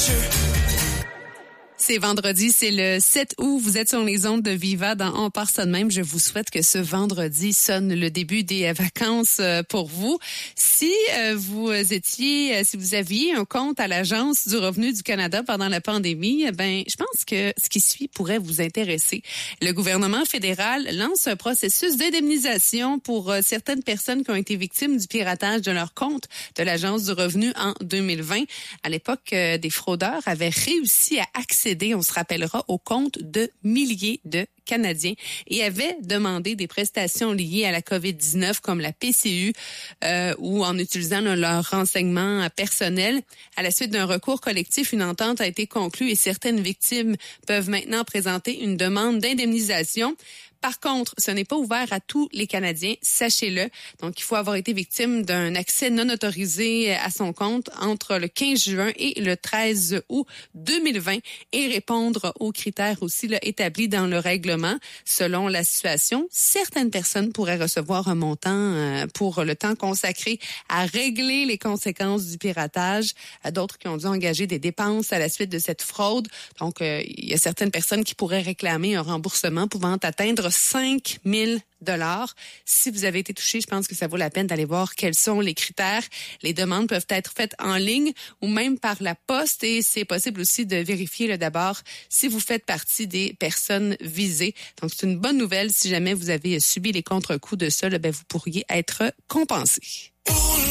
C'est vendredi, c'est le 7 août. Vous êtes sur les ondes de Viva dans On part ça de même. Je vous souhaite que ce vendredi sonne le début des vacances pour vous. Si vous aviez un compte à l'Agence du revenu du Canada pendant la pandémie, je pense que ce qui suit pourrait vous intéresser. Le gouvernement fédéral lance un processus d'indemnisation pour certaines personnes qui ont été victimes du piratage de leur compte de l'Agence du revenu en 2020. À l'époque, des fraudeurs avaient réussi à accéder, on se rappellera, au compte de milliers de Canadiens et avaient demandé des prestations liées à la COVID-19 comme la PCU ou en utilisant leurs renseignements personnels. À la suite d'un recours collectif, une entente a été conclue et certaines victimes peuvent maintenant présenter une demande d'indemnisation. Par contre, ce n'est pas ouvert à tous les Canadiens, sachez-le. Donc, il faut avoir été victime d'un accès non autorisé à son compte entre le 15 juin et le 13 août 2020 et répondre aux critères aussi établis dans le règlement. Selon la situation, certaines personnes pourraient recevoir un montant pour le temps consacré à régler les conséquences du piratage. D'autres qui ont dû engager des dépenses à la suite de cette fraude. Donc, il y a certaines personnes qui pourraient réclamer un remboursement pouvant atteindre 5 000 $. Si vous avez été touché, je pense que ça vaut la peine d'aller voir quels sont les critères. Les demandes peuvent être faites en ligne ou même par la poste et c'est possible aussi de vérifier d'abord si vous faites partie des personnes visées. Donc, c'est une bonne nouvelle. Si jamais vous avez subi les contre-coups de ça, vous pourriez être compensé.